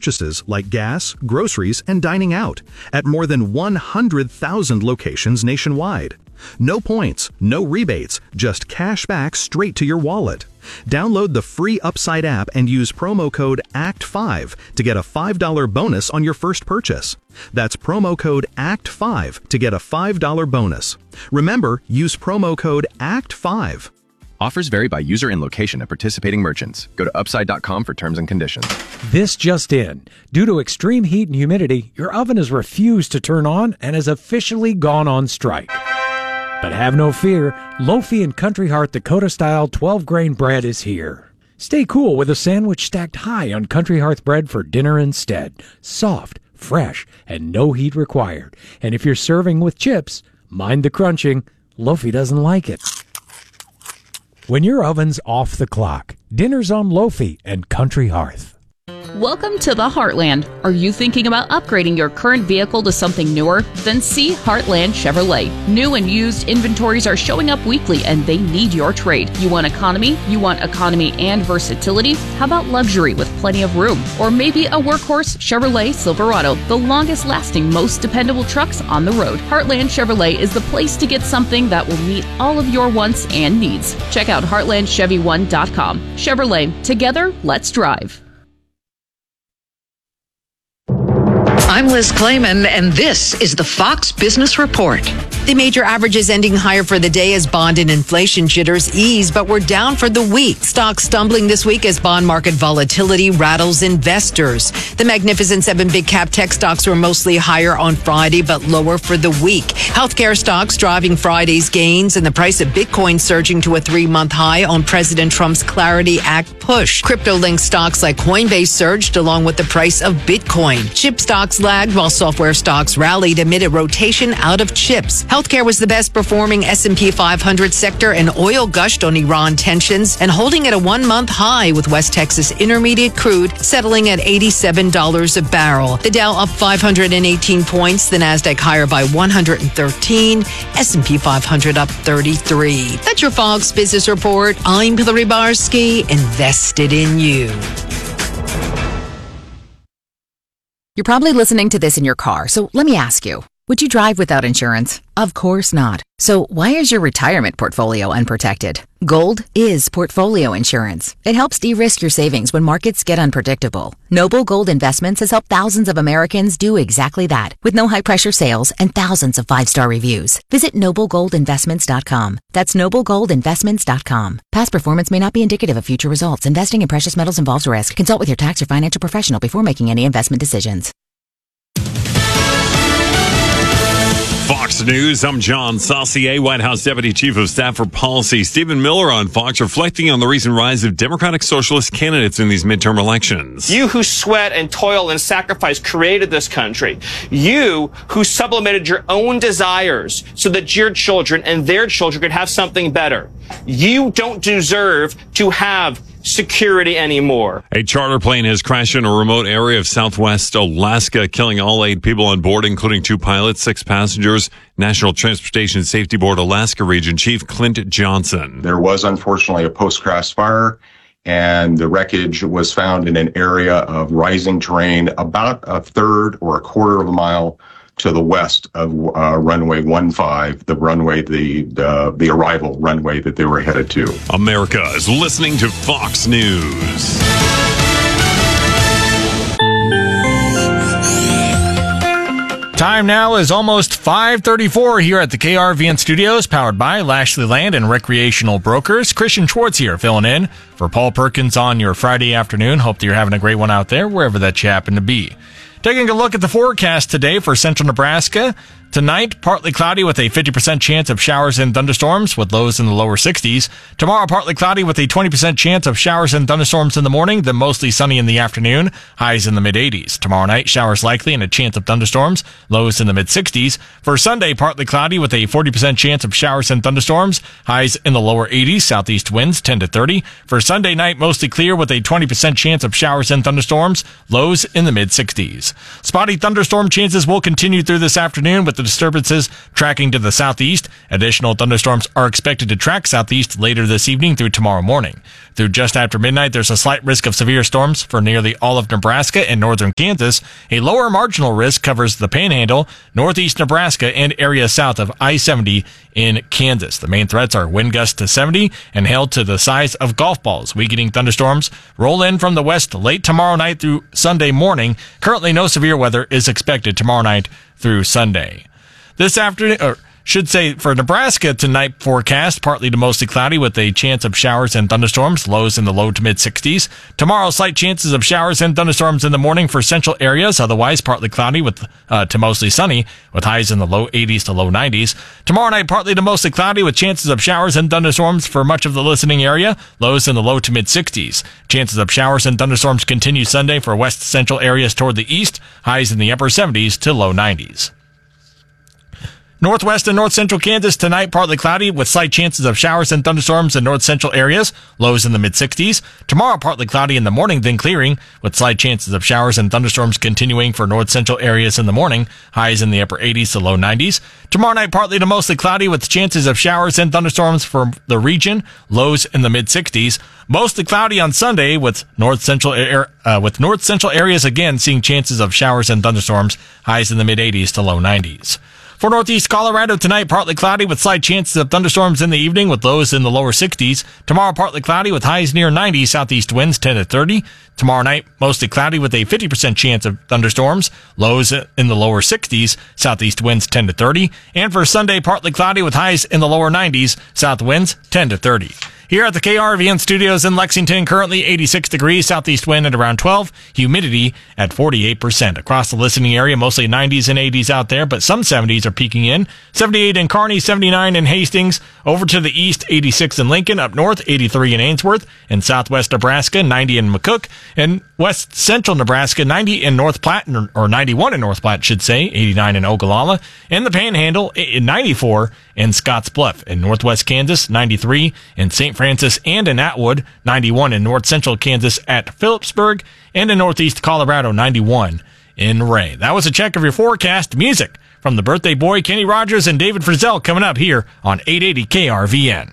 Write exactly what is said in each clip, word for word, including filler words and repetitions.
purchases like gas, groceries, and dining out at more than one hundred thousand locations nationwide. No points, no rebates, just cash back straight to your wallet. Download the free Upside app and use promo code A C T five to get a five dollars bonus on your first purchase. That's promo code A C T five to get a five dollars bonus. Remember, use promo code A C T five. Offers vary by user and location of participating merchants. Go to upside dot com for terms and conditions. This just in. Due to extreme heat and humidity, your oven has refused to turn on and has officially gone on strike. But have no fear, Lofi and Country Heart Dakota-style twelve-grain bread is here. Stay cool with a sandwich stacked high on Country Hearth bread for dinner instead. Soft, fresh, and no heat required. And if you're serving with chips, mind the crunching. Lofi doesn't like it. When your oven's off the clock, dinner's on Lofi and Country Hearth. Welcome to the Heartland. Are you thinking about upgrading your current vehicle to something newer? Then see Heartland Chevrolet. New and used inventories are showing up weekly and they need your trade. You want economy? You want economy and versatility? How about luxury with plenty of room? Or maybe a workhorse Chevrolet Silverado, the longest lasting, most dependable trucks on the road. Heartland Chevrolet is the place to get something that will meet all of your wants and needs. Check out heartland chevy one dot com. Chevrolet, together, let's drive. I'm Liz Clayman, and this is the Fox Business Report. The major averages ending higher for the day as bond and inflation jitters ease, but we're down for the week. Stocks stumbling this week as bond market volatility rattles investors. The Magnificent Seven big cap tech stocks were mostly higher on Friday, but lower for the week. Healthcare stocks driving Friday's gains, and the price of Bitcoin surging to a three-month high on President Trump's Clarity Act push. Crypto-linked stocks like Coinbase surged along with the price of Bitcoin. Chip stocks lagged while software stocks rallied amid a rotation out of chips. Healthcare was the best performing S and P five hundred sector, and oil gushed on Iran tensions and holding at a one-month high with West Texas Intermediate crude settling at eighty-seven dollars a barrel. The Dow up five hundred eighteen points, the Nasdaq higher by one hundred thirteen, S and P five hundred up thirty-three. That's your Fox Business Report. I'm Hillary Barsky, invested in you. You're probably listening to this in your car, so let me ask you, would you drive without insurance? Of course not. So why is your retirement portfolio unprotected? Gold is portfolio insurance. It helps de-risk your savings when markets get unpredictable. Noble Gold Investments has helped thousands of Americans do exactly that, with no high-pressure sales and thousands of five-star reviews. Visit noble gold investments dot com. That's noble gold investments dot com. Past performance may not be indicative of future results. Investing in precious metals involves risk. Consult with your tax or financial professional before making any investment decisions. Fox News, I'm John Saucier, White House Deputy Chief of Staff for Policy. Stephen Miller on Fox, reflecting on the recent rise of Democratic Socialist candidates in these midterm elections. You who sweat and toil and sacrifice created this country. You who sublimated your own desires so that your children and their children could have something better. You don't deserve to have security anymore. A charter plane has crashed in a remote area of southwest Alaska, killing all eight people on board, including two pilots, six passengers. National Transportation Safety Board Alaska Region Chief Clint Johnson. There was unfortunately a post-crash fire, and the wreckage was found in an area of rising terrain about a third or a quarter of a mile to the west of uh, runway one five, the runway, the, the the arrival runway that they were headed to. America is listening to Fox News. Time now is almost five thirty-four here at the K R V N studios, powered by Lashley Land and Recreational Brokers. Christian Schwartz here, filling in for Paul Perkins on your Friday afternoon. Hope that you're having a great one out there, wherever that you happen to be. Taking a look at the forecast today for central Nebraska. Tonight, partly cloudy with a fifty percent chance of showers and thunderstorms with lows in the lower sixties. Tomorrow, partly cloudy with a twenty percent chance of showers and thunderstorms in the morning, then mostly sunny in the afternoon, highs in the mid-eighties. Tomorrow night, showers likely and a chance of thunderstorms, lows in the mid-sixties. For Sunday, partly cloudy with a forty percent chance of showers and thunderstorms, highs in the lower eighties, southeast winds ten to thirty. For Sunday night, mostly clear with a twenty percent chance of showers and thunderstorms, lows in the mid-sixties. Spotty thunderstorm chances will continue through this afternoon with the of disturbances tracking to the southeast. Additional thunderstorms are expected to track southeast later this evening through tomorrow morning. Through just after midnight, there's a slight risk of severe storms for nearly all of Nebraska and northern Kansas. A lower marginal risk covers the Panhandle, northeast Nebraska, and areas south of I seventy in Kansas. The main threats are wind gusts to seventy and hail to the size of golf balls. Weakening thunderstorms roll in from the west late tomorrow night through Sunday morning. Currently, no severe weather is expected tomorrow night through Sunday. This afternoon, or should say for Nebraska tonight forecast, partly to mostly cloudy with a chance of showers and thunderstorms, lows in the low to mid sixties. Tomorrow, slight chances of showers and thunderstorms in the morning for central areas, otherwise partly cloudy with uh, to mostly sunny with highs in the low eighties to low nineties. Tomorrow night, partly to mostly cloudy with chances of showers and thunderstorms for much of the listening area, lows in the low to mid sixties. Chances of showers and thunderstorms continue Sunday for west central areas toward the east, highs in the upper seventies to low nineties. Northwest and north central Kansas tonight, partly cloudy with slight chances of showers and thunderstorms in north central areas, lows in the mid sixties. Tomorrow, partly cloudy in the morning, then clearing with slight chances of showers and thunderstorms continuing for north central areas in the morning, highs in the upper eighties to low nineties. Tomorrow night, partly to mostly cloudy with chances of showers and thunderstorms for the region, lows in the mid sixties. Mostly cloudy on Sunday with north central air, uh, with north central areas again seeing chances of showers and thunderstorms, highs in the mid eighties to low nineties. For northeast Colorado tonight, partly cloudy with slight chances of thunderstorms in the evening with lows in the lower sixties. Tomorrow, partly cloudy with highs near ninety, southeast winds ten to thirty. Tomorrow night, mostly cloudy with a fifty percent chance of thunderstorms, lows in the lower sixties, southeast winds ten to thirty. And for Sunday, partly cloudy with highs in the lower nineties, south winds ten to thirty. Here at the K R V N studios in Lexington, currently eighty-six degrees, southeast wind at around twelve, humidity at forty-eight percent. Across the listening area, mostly nineties and eighties out there, but some seventies are peeking in. seventy-eight in Kearney, seventy-nine in Hastings. Over to the east, eighty-six in Lincoln. Up north, eighty-three in Ainsworth. In southwest Nebraska, ninety in McCook. In west central Nebraska, ninety in North Platte, or ninety-one in North Platte, should say, eighty-nine in Ogallala. In the Panhandle, ninety-four in Scotts Bluff. In northwest Kansas, ninety-three in Saint Francis and in Atwood, ninety-one in north central Kansas at Phillipsburg, and in northeast Colorado, ninety-one in Ray. That was a check of your forecast. Music from the birthday boy Kenny Rogers and David Frizzell coming up here on eight eighty K R V N.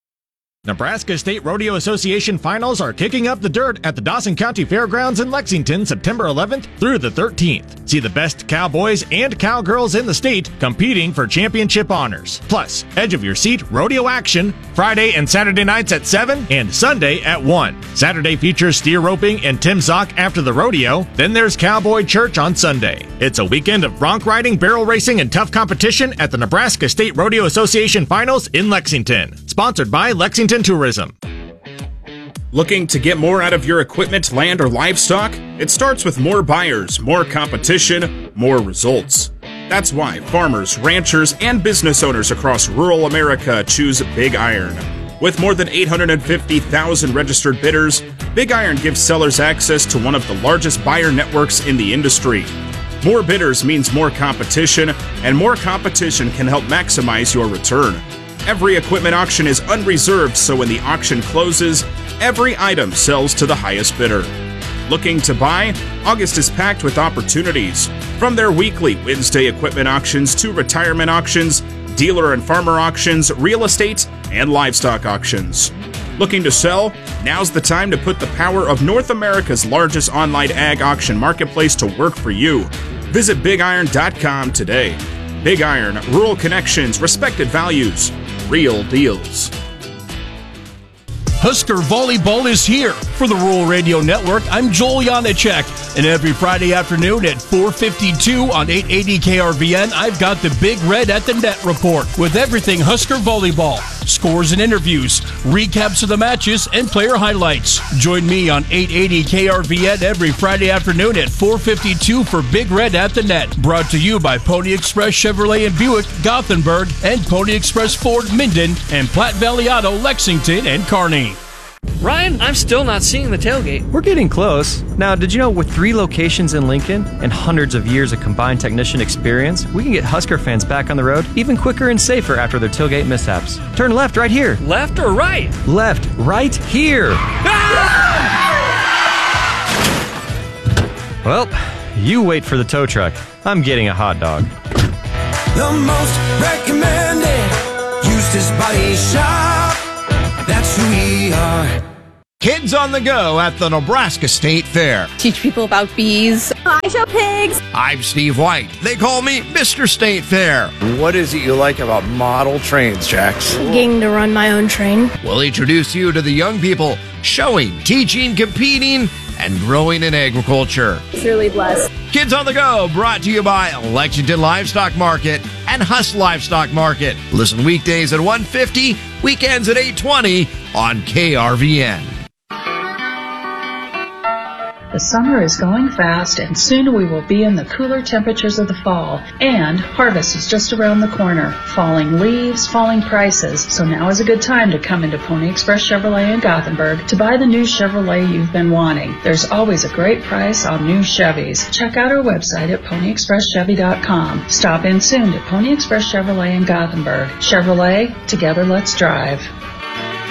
Nebraska State Rodeo Association finals are kicking up the dirt at the Dawson County Fairgrounds in Lexington, September eleventh through the thirteenth. See the best cowboys and cowgirls in the state competing for championship honors. Plus, edge of your seat rodeo action Friday and Saturday nights at seven and Sunday at one. Saturday features steer roping and Tim Zock after the rodeo. Then there's Cowboy Church on Sunday. It's a weekend of bronc riding, barrel racing, and tough competition at the Nebraska State Rodeo Association finals in Lexington. Sponsored by Lexington Tourism. Looking to get more out of your equipment, land, or livestock? It starts with more buyers, more competition, more results. That's why farmers, ranchers, and business owners across rural America choose Big Iron. With more than eight hundred fifty thousand registered bidders, Big Iron gives sellers access to one of the largest buyer networks in the industry. More bidders means more competition, and more competition can help maximize your return. Every equipment auction is unreserved, so when the auction closes, every item sells to the highest bidder. Looking to buy? August is packed with opportunities. From their weekly Wednesday equipment auctions to retirement auctions, dealer and farmer auctions, real estate, and livestock auctions. Looking to sell? Now's the time to put the power of North America's largest online ag auction marketplace to work for you. Visit big iron dot com today. Big Iron, rural connections, respected values, real deals. Husker Volleyball is here. For the Rural Radio Network, I'm Joel Janacek. And every Friday afternoon at four fifty-two on eight eighty K R V N, I've got the Big Red at the Net report with everything Husker Volleyball. Scores and interviews, recaps of the matches, and player highlights. Join me on eight eighty K R V N every Friday afternoon at four fifty-two for Big Red at the Net. Brought to you by Pony Express Chevrolet and Buick, Gothenburg, and Pony Express Ford, Minden, and Platte Valley Auto, Lexington, and Kearney. Ryan, I'm still not seeing the tailgate. We're getting close. Now, did you know with three locations in Lincoln and hundreds of years of combined technician experience, we can get Husker fans back on the road even quicker and safer after their tailgate mishaps? Turn left right here. Left or right? Left right here. Ah! Well, you wait for the tow truck. I'm getting a hot dog. The most recommended Eustace Body Shop. That's who we are. Kids on the Go at the Nebraska State Fair. Teach people about bees. I show pigs. I'm Steve White. They call me Mister State Fair. What is it you like about model trains, Jax? Getting to run my own train. We'll introduce you to the young people showing, teaching, competing, and growing in agriculture. It's really blessed. Kids on the Go, brought to you by Lexington Livestock Market and Huss Livestock Market. Listen weekdays at one fifty, weekends at eight twenty on K R V N. The summer is going fast, and soon we will be in the cooler temperatures of the fall. And harvest is just around the corner. Falling leaves, falling prices. So now is a good time to come into Pony Express Chevrolet in Gothenburg to buy the new Chevrolet you've been wanting. There's always a great price on new Chevys. Check out our website at pony express chevy dot com. Stop in soon to Pony Express Chevrolet in Gothenburg. Chevrolet, together let's drive.